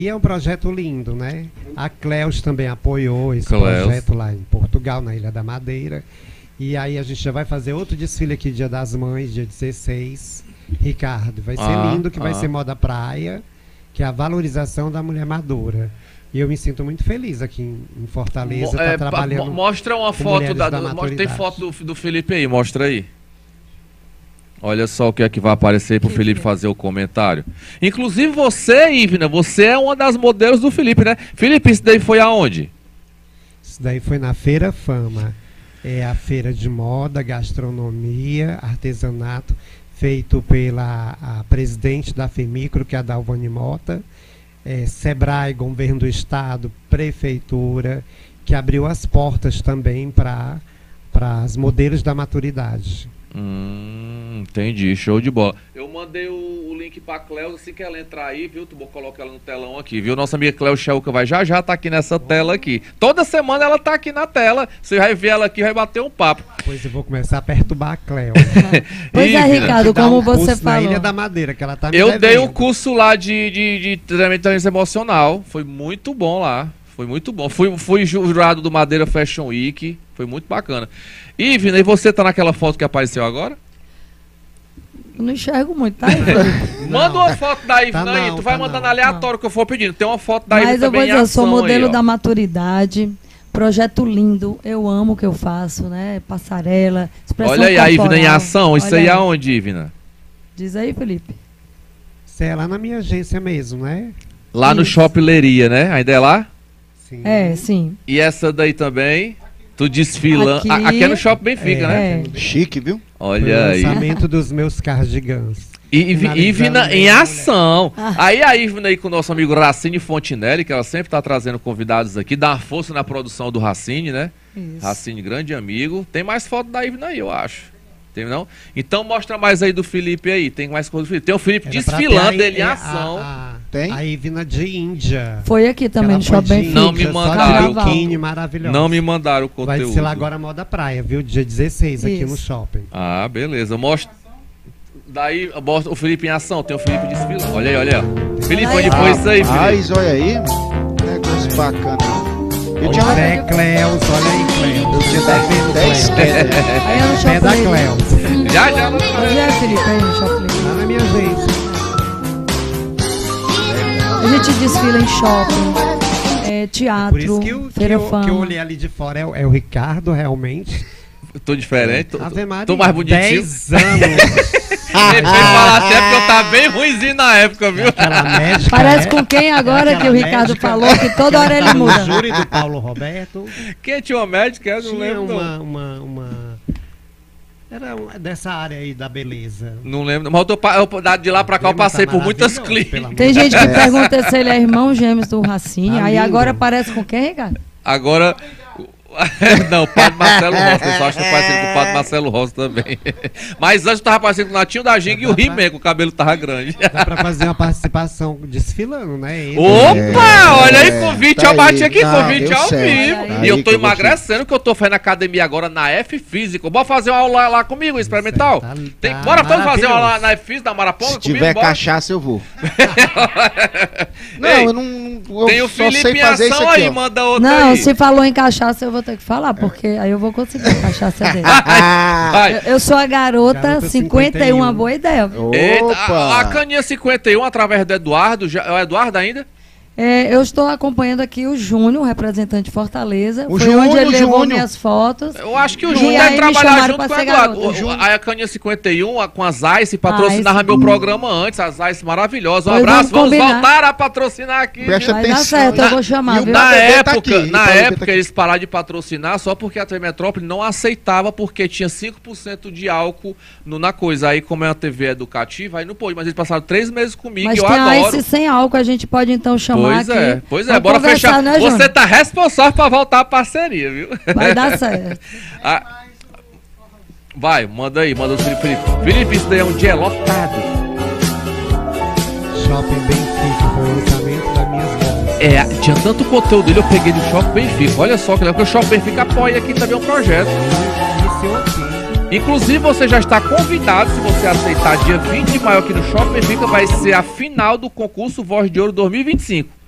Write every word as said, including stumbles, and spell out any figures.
E é um projeto lindo, né? A Cleus também apoiou esse Cleus. projeto lá em Portugal, na Ilha da Madeira. E aí a gente já vai fazer outro desfile aqui, Dia das Mães, dia dezesseis. Ricardo, vai ser Ah, lindo, que vai ah. ser moda praia, que é a valorização da mulher madura. E eu me sinto muito feliz aqui em, em Fortaleza, Mo- tá é, pa- trabalhando. mo- mostra uma com foto mulheres da, da do- mostra- tem maturidade. foto do, do Felipe aí, mostra aí. Olha só o que é que vai aparecer pro Felipe fazer o comentário. Inclusive você, Ivna, você é uma das modelos do Felipe, né? Felipe, isso daí foi aonde? Isso daí foi na Feira Fama. É a feira de moda, gastronomia, artesanato, feito pela a presidente da FEMICRO, que é a Dalvani Mota, é, Sebrae, Governo do Estado, Prefeitura, que abriu as portas também para as modelos da maturidade. Hum, entendi, show de bola. Eu mandei o, o link pra Cleo, assim que ela entrar aí, viu? Tu vou colocar ela no telão aqui, viu? Nossa amiga Cleo Chelca vai já já tá aqui nessa tela aqui. Toda semana ela tá aqui na tela. Você vai ver ela aqui e vai bater um papo. Pois eu vou começar a perturbar a Cleo. Pois é, Ivna, Ricardo, Dar como um você curso na falou. Ilha da Madeira, que ela tá me Eu dei um devendo. curso lá de, de, de treinamento emocional. Foi muito bom lá. Foi muito bom. Fui, fui jurado do Madeira Fashion Week. Foi muito bacana. Ivna, e você tá naquela foto que apareceu agora? Eu não enxergo muito, tá? Felipe? Manda uma foto da Ivna tá aí. não, Tu vai tá mandando não. aleatório que eu for pedindo. Tem uma foto da Ivna Mas eu vou também dizer, em eu sou ação modelo aí, ó. da maturidade. Projeto lindo, eu amo o que eu faço, né? Passarela, expressão Olha aí a Ivna em corporal. ação. Isso Olha aí é aonde, Ivna? Diz aí, Felipe. Isso é lá na minha agência mesmo, né? Lá no Isso. Shopping Leria, né? Ainda é lá? Sim. É, sim. E essa daí também? Tu desfilando. Aqui- A- Aqui é no Shopping Benfica, É. né? É. Chique, viu? Foi Olha o aí. lançamento dos meus cardigans. E, e, Finalizando Ivna em mesmo, ação. Ah. Aí a Ivna aí com o nosso amigo Racine Fontinelli, que ela sempre tá trazendo convidados aqui, dá uma força na produção do Racine, né? Isso. Racine, grande amigo. Tem mais foto da Ivna aí, eu acho. Tem não? Então mostra mais aí do Felipe aí. Tem mais coisa do Felipe. Tem o Felipe Era pra desfilando ter a- ele em é, ação. A, a, Tem? a Ivna de Índia. Foi aqui também Ela no foi Shopping de Benfica. Não me Índia, mandaram. Só de biquíni maravilhosa. Não me mandaram o Vai conteúdo. ser lá agora moda praia, viu? Dia dezesseis aqui Isso. no shopping. Ah, beleza. Mostra. Daí mostra o Felipe em ação. Tem o Felipe desfilando. Olha aí, olha aí. Felipe, Aí, onde ó. foi isso aí, Felipe? Mas olha aí, negócio bacana. Eu Olha tinha o Zé Cleus, olha aí, Cleus. Eu tinha Tá vendo, dez Cleus? pés. Aí é no Pé da Shopping. Cleus. Já, já. Onde é, Felipe? Aí no Shopping. Lá na minha gente. A gente desfila em shopping, é, Por teatro, isso que, o, que, feira eu, fama. que eu olhei ali de fora é, o- é o Ricardo, realmente. Tô diferente. Tô, Ave Maria, tô mais bonitinho. dez anos. Ele foi falar até porque eu tava bem ruimzinho na época, viu? Aquela médica. Parece né? com quem agora Aquela que o Ricardo médica falou que toda hora ele tava no muda. júri do Paulo Roberto. Quem tinha uma médica? Eu não Tinha lembro. não. uma, uma, uma... Era uma- dessa área aí da beleza. Não lembro. Mas eu tô, pa- eu, da- de lá pra cá eu Mas passei tá por muitas maravilhoso, clínicas. pelo amor Tem de gente que Deus. pergunta se ele é irmão gêmeos do Racine. Tá Aí lindo. agora parece com quem, Ricardo? Agora. Não, o Padre Marcelo Rossi. Eu só acho que eu parecido com o Padre Marcelo Rossi também. Mas antes eu tava parecendo com o Natinho da Ginga e o He-Man, que o cabelo tava grande. Dá pra fazer uma participação desfilando, né? Ele- Opa! É, Olha aí, convite, tá eu bati aí. aqui, Não, convite deu ao certo. vivo. Aí E eu tô que eu vou te- emagrecendo, que eu tô fazendo academia agora na F Física. Bora fazer uma aula lá comigo, experimental? Tá- Tem, tá bora todos fazer uma aula maravilhoso. na F Física, da Maraponga Se comigo? tiver Bora. cachaça, eu vou. Não, Ei, eu não. Eu Tem o só Felipe sei em fazer isso ação aqui, aí, ó. manda outra Não, aí. se falou em cachaça, eu vou ter que falar, porque aí eu vou conseguir a cachaça dele. Ah, Vai. Eu, eu sou a garota, Garota cinquenta e um, cinquenta e um. uma boa ideia. viu? Eita, opa! a, a caninha cinquenta e um, através do Eduardo, já, é o Eduardo ainda? É, eu estou acompanhando aqui o Júnior, representante de Fortaleza. O Foi Júnior, onde ele o levou Júnior. minhas fotos. Eu acho que o E Júnior aí deve me trabalhar chamaram junto pra com o ser Eduardo. garota. O- o- a caninha cinquenta e um, a- com as Ice, patrocinaram Ice. meu programa antes, as Ice maravilhosas. Um Pois abraço, vamos vamos combinar. voltar a patrocinar aqui. Presta Vai dar atenção. certo, eu Na- vou chamar, e o viu? Na bebê tá época, aqui, e o na bebê tá época aqui. eles pararam de patrocinar só porque a T V Metrópole não aceitava, porque tinha cinco por cento de álcool no, na coisa. Aí, como é uma T V educativa, aí não pôde. Mas eles passaram três meses comigo Mas e eu tem a adoro. Ice sem álcool, a gente pode então chamar Pois aqui. é, pois é, Vamos bora conversar, fechar. né, Você Júnior? tá responsável pra voltar a parceria, viu? Vai dar certo. Ah, vai, manda aí, manda o Felipe. Felipe, Felipe, isso daí é um dia lotado. Shopping Benfica, foi o lançamento das minhas modas. É, tinha tanto conteúdo dele, eu peguei do Shopping Benfica. Olha só, que legal, porque o Shopping Benfica apoia aqui também um projeto. Iniciou aqui. Inclusive, você já está convidado, se você aceitar, dia vinte de maio aqui no Shopping Benfica, vai ser a final do concurso Voz de Ouro dois mil e vinte e cinco.